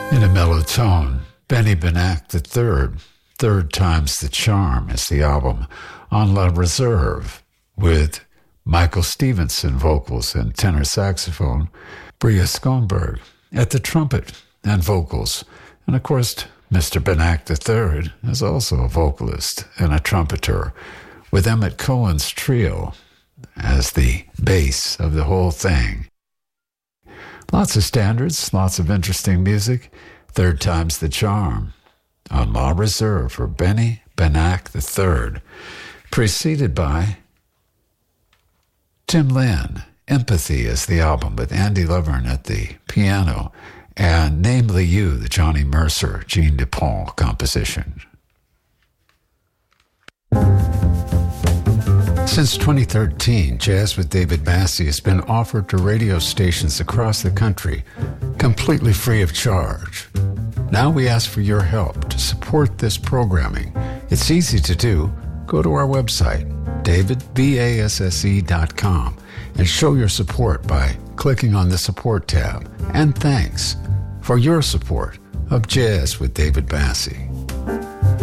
In a mellow tone, Benny Benack III, Third Time's the Charm, is the album on La Reserve, with Michael Stevenson vocals and tenor saxophone, Bria Skånberg at the trumpet and vocals, and of course Mr. Benack III is also a vocalist and a trumpeter, with Emmett Cohen's trio as the base of the whole thing. Lots of standards, lots of interesting music. Third Time's the Charm on La Reserve for Benny Benack III, preceded by Tim Lynn. Empathy is the album with Andy Lovern at the piano, and Namely You, the Johnny Mercer, Gene DuPont composition. Since 2013, Jazz with David Massey has been offered to radio stations across the country, completely free of charge. Now we ask for your help to support this programming. It's easy to do. Go to our website, davidbasse.com, and show your support by clicking on the Support tab. And thanks for your support of Jazz with David Massey.